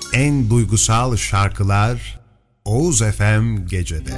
En duygusal şarkılar Oğuz FM Gece'de.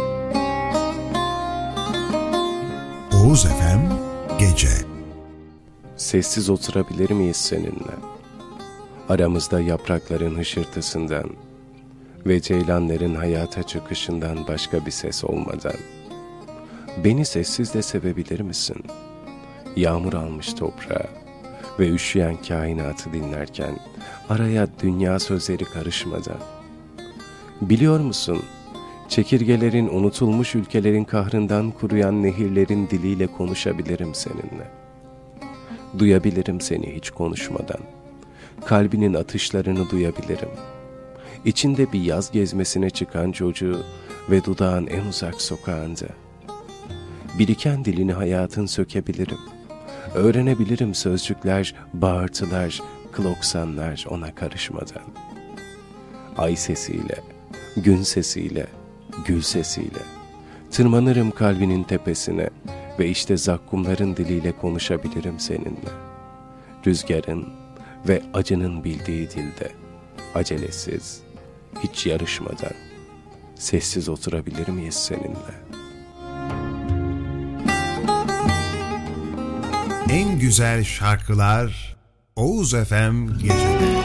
Oğuz FM Gece. Sessiz oturabilir miyiz seninle? Aramızda yaprakların hışırtısından ve ceylanların hayata çıkışından başka bir ses olmadan. Beni sessiz de sevebilir misin? Yağmur almış toprağa ve üşüyen kainatı dinlerken araya dünya sözleri karışmadan. Biliyor musun, çekirgelerin unutulmuş ülkelerin kahrından kuruyan nehirlerin diliyle konuşabilirim seninle. Duyabilirim seni hiç konuşmadan. Kalbinin atışlarını duyabilirim. İçinde bir yaz gezmesine çıkan çocuğu ve dudağın en uzak sokağında. Biriken dilini hayatın sökebilirim. Öğrenebilirim sözcükler, bağırtılar, kloksanlar ona karışmadan. Ay sesiyle, gün sesiyle, gül sesiyle tırmanırım kalbinin tepesine ve işte zakkumların diliyle konuşabilirim seninle. Rüzgarın ve acının bildiği dilde, acelesiz, hiç yarışmadan, sessiz oturabilir miyiz seninle? En güzel şarkılar Oğuz FM Gece'de.